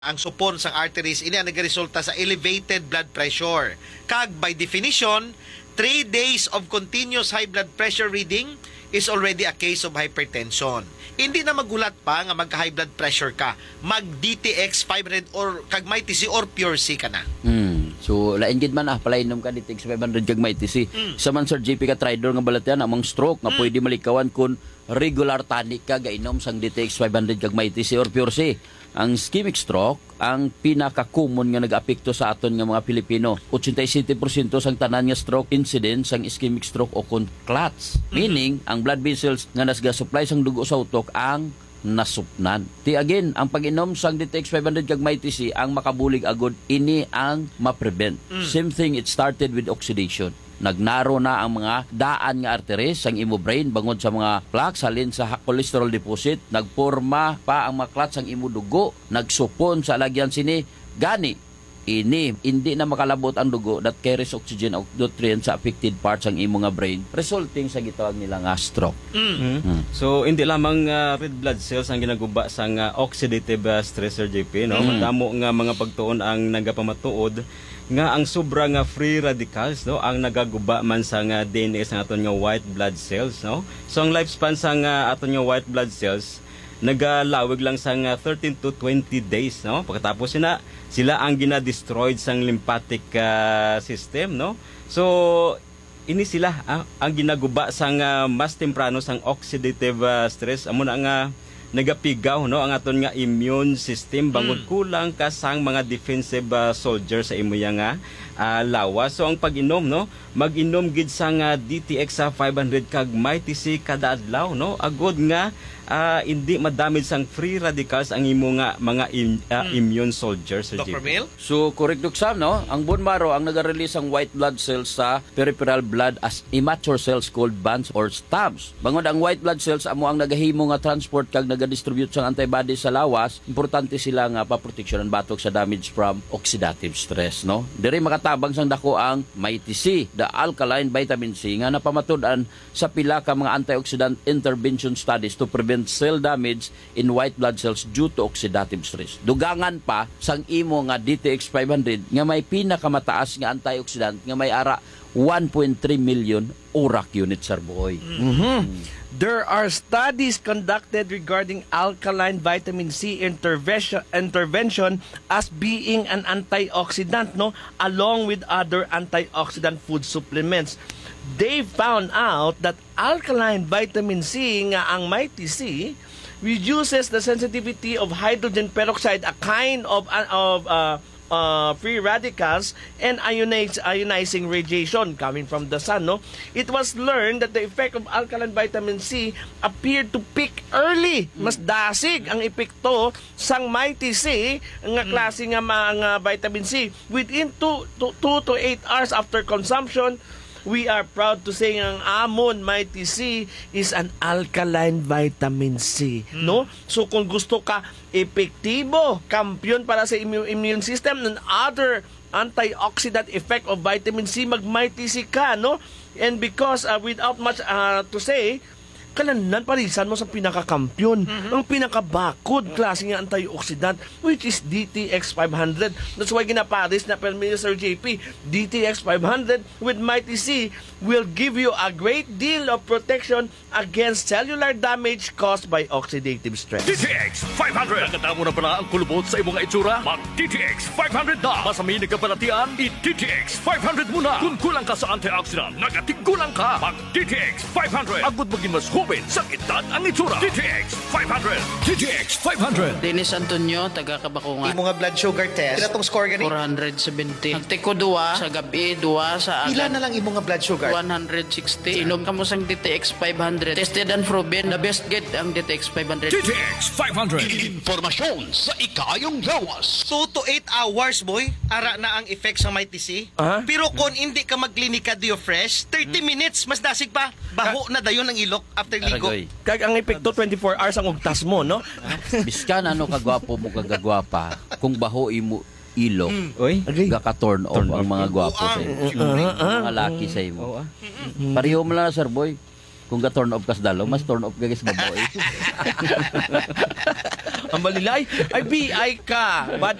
ang supon sang arteries ini ang nagresulta sa elevated blood pressure. Kag by definition, 3 days of continuous high blood pressure reading is already a case of hypertension. Hindi na magulat pa nga magka-high blood pressure ka. Mag-DTX 500 or kag may TC or pure C ka na. So, lain gid man palainom ka DTX 500 kag may TC. Sa man Sir JP ka tridor nga balat yan, among stroke nga pwede malikawan kun regular tonic ka gainom sang DTX 500 kag may TC or pure C. Ang ischemic stroke, ang pinaka-common nga nag-apekto sa aton nga mga Pilipino. 87% sang tanan nga stroke incidence sang ischemic stroke o kun clots. Meaning, ang blood vessels nga nasga-supply sang dugo sa utok ang nasupnan. Ti again, ang pag-inom sang DTX 500 kag may TC ang makabulig agod ini ang ma-prevent. Same thing, it started with oxidation. Nagnaro na ang mga daan nga arteries sang imo brain bangod sa mga plaques halin sa cholesterol deposit, nagporma pa ang mga clots sang imo dugo, nagsupon sa lagyan sini gani ini hindi na makalabot ang dugo that carries oxygen o nutrients sa affected parts ang imo nga brain, resulting sa gitawag nila nga stroke. So hindi lamang red blood cells ang ginaguba sa oxidative stress, Sir JP, no? Madamo nga mga pagtuon ang nagapamatuod nga ang sobra nga free radicals, no, ang nagaguba man sa nga DNA sa aton nga white blood cells, no. So ang lifespan sa nga aton nga white blood cells nagalawig lang sa nga 13 to 20 days, no. Pagkatapos sila ang gina-destroyed sang lymphatic system, no. So ini sila ang ginaguba sa nga mas temprano sang oxidative stress amo na nga nagapigaw, no, ang aton nga immune system bangod kulang ka sang mga defensive soldiers sa imo nga lawas. So ang pag-inom, no, mag-inom gid sa nga DTX 500 kag may TC kada adlaw, no, agod nga hindi madamage sang free radicals ang imo nga mga immune soldiers, Sir Dr. JP. Mel? So, correct Dok Sam, no? Ang bone marrow ang nag-release ang white blood cells sa peripheral blood as immature cells called bands or stubs. Bangod ang white blood cells amo ang nagahimo nga transport kag naga-distribute sang antibodies sa lawas, importante sila nga paproteksyonan batok sa damage from oxidative stress, no? Diri makatabang sang dako ang may TC, the alkaline vitamin C nga napamatud-an sa pila ka mga antioxidant intervention studies to prevent cell damage in white blood cells due to oxidative stress. Dugangan pa sang imo nga DTX 500 nga may pinakamataas nga antioxidant nga may ara 1.3 million ORAC units, sir boy. There are studies conducted regarding alkaline vitamin C intervention as being an antioxidant, no, along with other antioxidant food supplements. They found out that alkaline vitamin C nga ang may TC reduces the sensitivity of hydrogen peroxide, a kind of free radicals, and ionizing radiation coming from the sun, no. It was learned that the effect of alkaline vitamin C appeared to peak early. Mas dasig ang epekto sang may TC nga klase nga mga vitamin C within 2 to 8 hours after consumption. We are proud to say ang amon may TC is an alkaline vitamin C, no? So kung gusto ka epektibo, kampiyon para sa immune system and other antioxidant effect of vitamin C, mag-may TC ka, no? And because without much to say, kalanan parisan mo sa pinakakampiyon, ang pinakabakod klase nga antioxidant, which is DTX 500. That's why ginaparis na per Sir JP, DTX 500 with Mighty C will give you a great deal of protection against cellular damage caused by oxidative stress. DTX 500! Naganda mo na pala ang kulubot sa imong itsura? Mag-DTX 500 na! Masamini ka palatian, i-DTX 500 muna! Kung kulang ka sa antioxidant, nagatigulang ka! Mag-DTX 500! Agod maging mas hubin sa edad ang itsura. DTX 500! DTX 500! Dennis Antonio, taga Kabakungan. Imo nga blood sugar test. Pila tong score gani? 470. Nagtiko 2 sa gabi, 2 sa Pila agad. na lang imo nga blood sugar? 160. Inom ka mo sang DTX 500. Tested and proven. The best get ang DTX 500. DTX 500! Informasyon sa ikayong lawas. 2 to 8 hours, boy. Ara na ang effect sa may TC. Pero kung hindi ka magklinika Dio Fresh, 30 minutes, mas dasig pa. Baho na dayon ang ilok after ligo. Aragoy. Kag ang epekto 24 hours ang ugtas mo, no? Biskan ano kagwapo mo kagagwapa, kung baho imo ilok, Oy. gaka-turn off ang mga gwapo sa imo. Mga laki sa imo. Pareho mo lang, sir boy. kung ga-turn off ka sa dalaw, mas turn off ka sa babae. Ang malilay, ay BI ka. But